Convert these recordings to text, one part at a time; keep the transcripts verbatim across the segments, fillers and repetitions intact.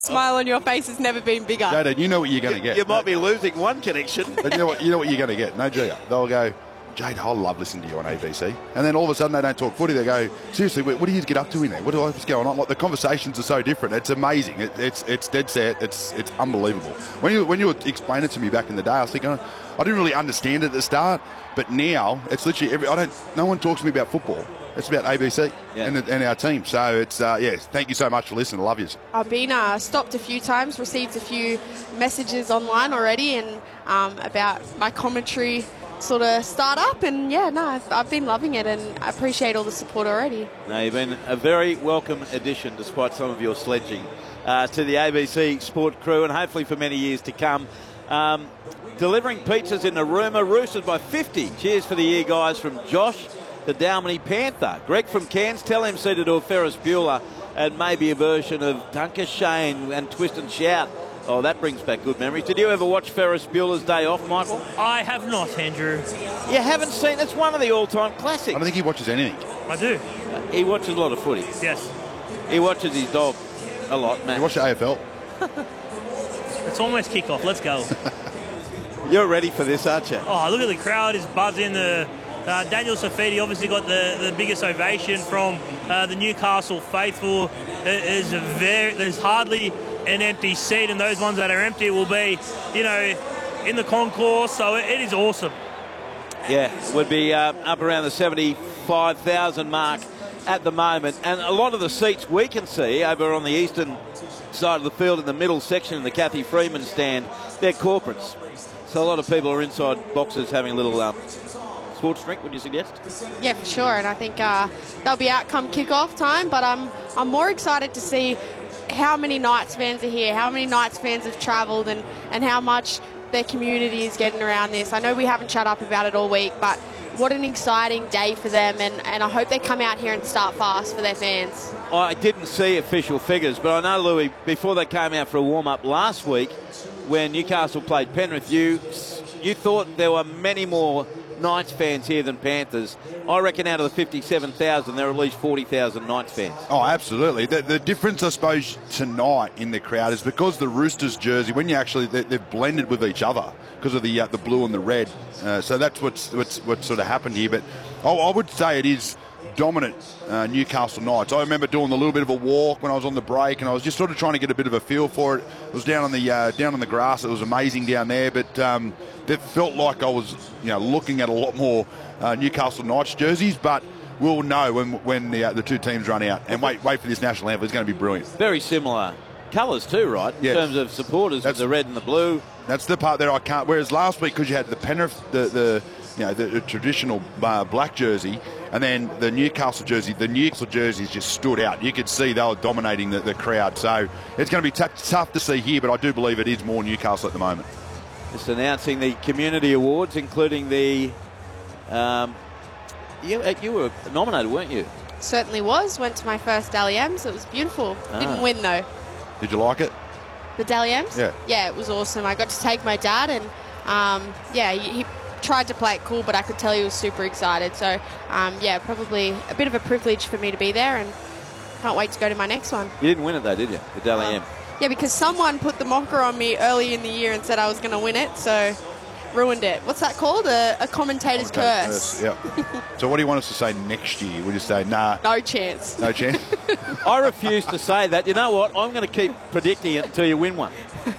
Smile on your face has never been bigger. Jaden, you know what you're going to get. You might be losing one connection. But you know what, you know what you're going to get. No, Gia. They'll go, Jade, I love listening to you on A B C. And then all of a sudden they don't talk footy. They go, seriously, what do you get up to in there? What what's going on? Like, the conversations are so different. It's amazing. It, it's it's dead set. It's it's unbelievable. When you when you were explaining it to me back in the day, I was thinking, I didn't really understand it at the start. But now it's literally every. I don't. No one talks to me about football. It's about A B C yeah. and, and our team. So it's uh, yeah. Thank you so much for listening. I love you. I've been uh, stopped a few times, received a few messages online already, and um, about my commentary sort of start up, and yeah, no, I've, I've been loving it, and I appreciate all the support already. No, you've been a very welcome addition, despite some of your sledging, uh, to the A B C Sport crew, and hopefully for many years to come. Um, delivering pizzas in the Rumour, roosted by fifty. Cheers for the year, guys, from Josh, the Dalmany Panther. Greg from Cairns, tell M C to do a Ferris Bueller and maybe a version of Dunker Shane and Twist and Shout. Oh, that brings back good memories. Did you ever watch Ferris Bueller's Day Off, Michael? I have not, Andrew. You haven't seen? It's one of the all-time classics. I don't think he watches anything. I do. Uh, he watches a lot of footy. Yes. He watches his dog a lot, man. You watch the A F L? It's almost kick-off. Let's go. You're ready for this, aren't you? Oh, look at the crowd is buzzing. The uh, Daniel Saifiti obviously got the, the biggest ovation from uh, the Newcastle faithful. It is a very, there's hardly an empty seat, and those ones that are empty will be, you know, in the concourse. So it, it is awesome. Yeah, would be uh, up around the seventy-five thousand mark at the moment, and a lot of the seats we can see over on the eastern side of the field in the middle section in the Kathy Freeman stand, they're corporates. So a lot of people are inside boxes having a little um, sports drink, would you suggest? Yeah, for sure, and I think uh, that'll be outcome kick-off time, but I'm, I'm more excited to see how many Knights fans are here, how many Knights fans have travelled, and, and how much their community is getting around this. I know we haven't shut up about it all week, but what an exciting day for them, and, and I hope they come out here and start fast for their fans. I didn't see official figures, but I know, Louis, before they came out for a warm-up last week, when Newcastle played Penrith, you, you thought there were many more Knights fans here than Panthers. I reckon out of the fifty-seven thousand, there are at least forty thousand Knights fans. Oh, absolutely. The, the difference, I suppose, tonight in the crowd is because the Roosters jersey, when you actually, they, they've blended with each other because of the uh, the blue and the red. Uh, so that's what's, what's what sort of happened here. But I, I would say it is dominant uh, Newcastle Knights. I remember doing a little bit of a walk when I was on the break, and I was just sort of trying to get a bit of a feel for it. It was down on the uh, down on the grass. It was amazing down there, but um, it felt like I was, you know, looking at a lot more uh, Newcastle Knights jerseys. But we'll know when when the uh, the two teams run out. And wait, wait for this national anthem. It's going to be brilliant. Very similar colours too, right? In yes. terms of supporters, that's, with the red and the blue. That's the part that I can't. Whereas last week, because you had the Penrith, the the you know the, the traditional uh, black jersey, and then the Newcastle jersey, the Newcastle jerseys just stood out. You could see they were dominating the, the crowd. So it's going to be t- tough to see here, but I do believe it is more Newcastle at the moment. Just announcing the community awards, including the. Um, you, you were nominated, weren't you? Certainly was. Went to my first Dally M's. It was beautiful. Ah. Didn't win though. Did you like it? The Dally M's? Yeah. Yeah, it was awesome. I got to take my dad, and um, yeah, he, he tried to play it cool, but I could tell he was super excited. So um, yeah, probably a bit of a privilege for me to be there, and can't wait to go to my next one. You didn't win it though, did you? The Dally um, M. Yeah, because someone put the mocker on me early in the year and said I was going to win it, so ruined it. What's that called? A, a commentator's curse. curse. Yeah. So what do you want us to say next year? We just say, nah. No chance. No chance? I refuse to say that. You know what? I'm going to keep predicting it until you win one.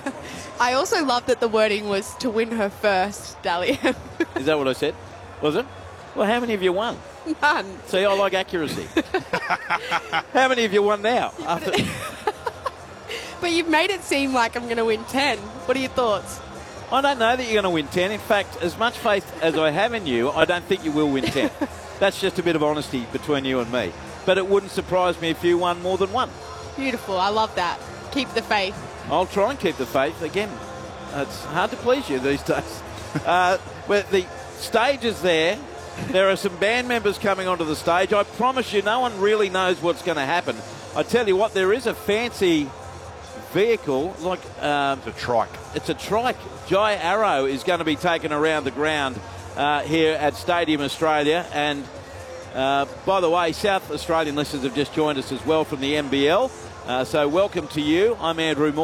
I also love that the wording was to win her first Dally M. Is that what I said? Was it? Well, how many have you won? None. See, I like accuracy. How many have you won now? After... But you've made it seem like I'm going to win ten. What are your thoughts? I don't know that you're going to win ten. In fact, as much faith as I have in you, I don't think you will win ten. That's just a bit of honesty between you and me. But it wouldn't surprise me if you won more than one. Beautiful. I love that. Keep the faith. I'll try and keep the faith. Again, it's hard to please you these days. uh, but the stage is there. There are some band members coming onto the stage. I promise you, no one really knows what's going to happen. I tell you what, there is a fancy vehicle, like um, it's a trike. It's a trike. Jai Arrow is going to be taken around the ground uh, here at Stadium Australia. And uh, by the way, South Australian listeners have just joined us as well from the N B L. Uh, so welcome to you. I'm Andrew Moore.